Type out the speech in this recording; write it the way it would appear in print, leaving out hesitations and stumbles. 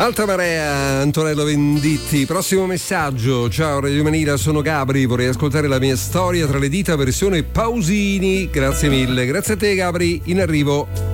Alta Marea, Antonello Venditti. Prossimo messaggio. Ciao Radio Manila, sono Gabri, vorrei ascoltare la mia storia tra le dita versione Pausini. Grazie mille. Grazie a te Gabri, in arrivo.